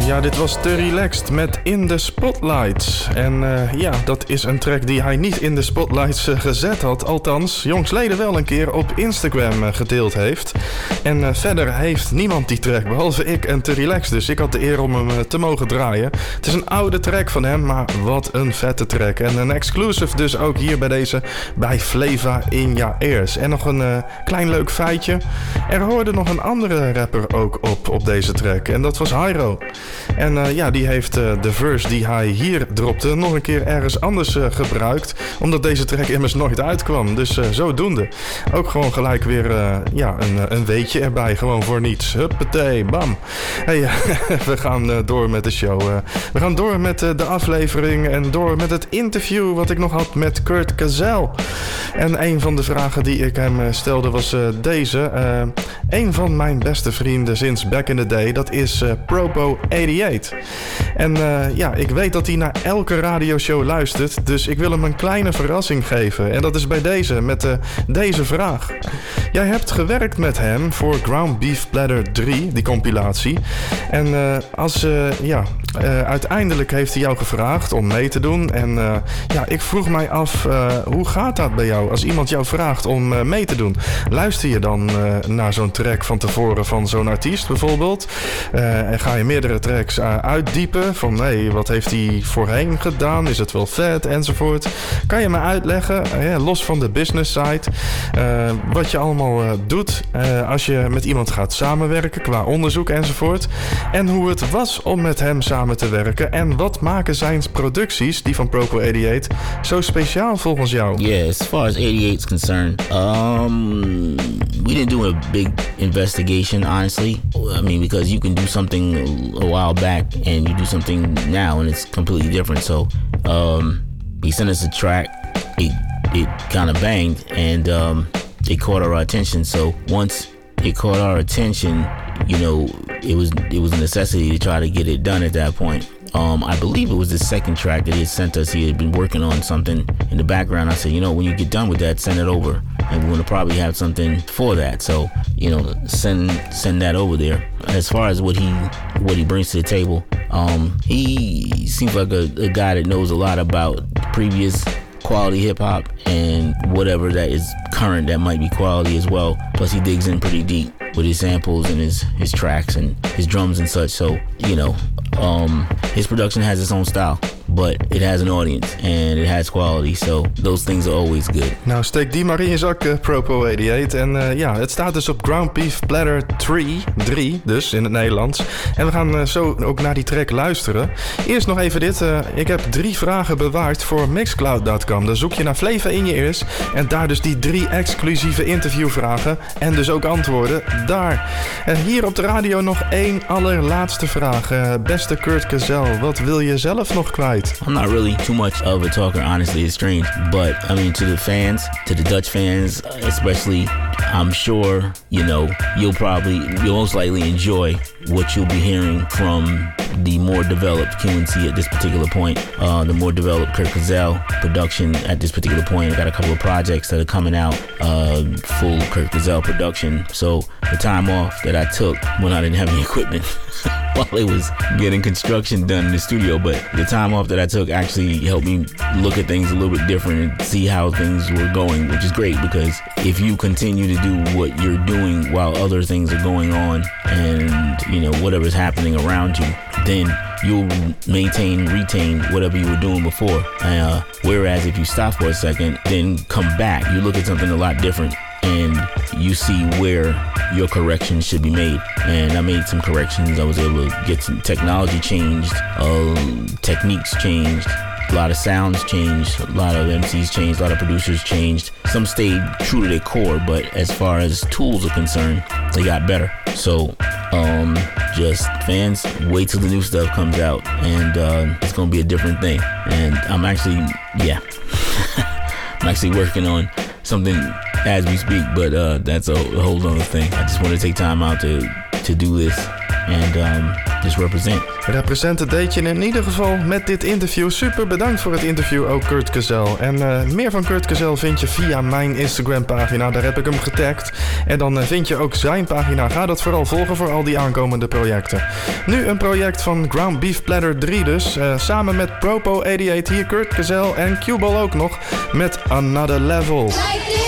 Ja, dit was Te Relaxed met In The Spotlights. En ja, dat is een track die hij niet in de spotlights gezet had. Althans, jongsleden wel een keer op Instagram gedeeld heeft. En verder heeft niemand die track, behalve ik en Te Relaxed. Dus ik had de eer om hem te mogen draaien. Het is een oude track van hem, maar wat een vette track. En een exclusive dus ook hier bij deze, bij Flava In Ya Ears. En nog een klein leuk feitje. Er hoorde nog een andere rapper ook op deze track. En dat was Hyro. En ja, die heeft de verse die hij hier dropte nog een keer ergens anders gebruikt. Omdat deze track immers nooit uitkwam. Dus zodoende. Ook gewoon gelijk weer ja, een weetje erbij. Gewoon voor niets. Huppatee, bam. Hey, we gaan door met de show. We gaan door met de aflevering. En door met het interview wat ik nog had met Kurt Kazel. En een van de vragen die ik hem stelde was deze. Een van mijn beste vrienden sinds back in the day. Dat is Propo88. En ja, ik weet dat hij naar elke radioshow luistert. Dus ik wil hem een kleine verrassing geven. En dat is bij deze, met deze vraag. Jij hebt gewerkt met hem voor Ground Beef Platter 3, die compilatie. En uiteindelijk heeft hij jou gevraagd om mee te doen. En ja, ik vroeg mij af, hoe gaat dat bij jou als iemand jou vraagt om mee te doen? Luister je dan naar zo'n track van tevoren van zo'n artiest bijvoorbeeld? En ga je meerdere tracks uitdiepen van hey, wat heeft hij voorheen gedaan? Is het wel vet? Enzovoort. Kan je me uitleggen, los van de business side, wat je allemaal doet als je met iemand gaat samenwerken qua onderzoek enzovoort? En hoe het was om met hem samen te werken? En wat maken zijn producties, die van Propo88, zo speciaal volgens jou? Yeah, as far as 88 is concerned, we didn't do a big investigation, honestly. I mean, because you can do something a while back and you do something now and it's completely different. So he sent us a track, it kind of banged, and it caught our attention. So once it caught our attention, you know, it was a necessity to try to get it done at that point. I believe it was the second track that he had sent us. He had been working on something in the background. I said, you know, when you get done with that, send it over. And we're going to probably have something for that. So, you know, send that over there. As far as what he brings to the table, he seems like a guy that knows a lot about previous quality hip-hop and whatever that is current that might be quality as well. Plus he digs in pretty deep with his samples and his tracks and his drums and such. So, you know, his production has its own style, but it has an audience and it has quality, so those things are always good. Nou, steek die maar in je zak, Propo88. En ja, het staat dus op Ground Beef Platter 3 dus in het Nederlands. En we gaan zo ook naar die track luisteren. Eerst nog even dit. Ik heb 3 vragen bewaard voor Mixcloud.com. Dan zoek je naar Flava In Ya Ears en daar dus die 3 exclusieve interviewvragen en dus ook antwoorden daar. En hier op de radio nog 1 allerlaatste vraag. Beste Kurt Kazel, wat wil je zelf nog kwijt? I'm not really too much of a talker, honestly. It's strange, but I mean, to the fans, to the Dutch fans especially, I'm sure, you know, you'll most likely enjoy what you'll be hearing from the more developed QNC at this particular point, the more developed Kurt Kazel production at this particular point. I got a couple of projects that are coming out, full Kurt Kazel production. So the time off that I took when I didn't have any equipment while it was getting construction done in the studio, but the time off that I took actually helped me look at things a little bit different and see how things were going, which is great, because if you continue to do what you're doing while other things are going on and, you know, whatever's happening around you, then you'll retain whatever you were doing before. Whereas if you stop for a second, then come back, you look at something a lot different and you see where your corrections should be made. And I made some corrections. I was able to get some technology changed, techniques changed, a lot of sounds changed, a lot of MCs changed, a lot of producers changed. Some stayed true to their core, but as far as tools are concerned, they got better. So just fans, wait till the new stuff comes out, and it's gonna be a different thing. And I'm actually working on something as we speak, but that's a whole other thing. I just want to take time out to do this, and Just represent. Representen deed je in ieder geval met dit interview. Super bedankt voor het interview ook, Kurt Kezel. En meer van Kurt Kezel vind je via mijn Instagram pagina. Daar heb ik hem getagd. En dan vind je ook zijn pagina. Ga dat vooral volgen voor al die aankomende projecten. Nu een project van Ground Beef Platter 3 dus. Samen met Propo88 hier Kurt Kezel en Q-Ball ook nog met Another Level.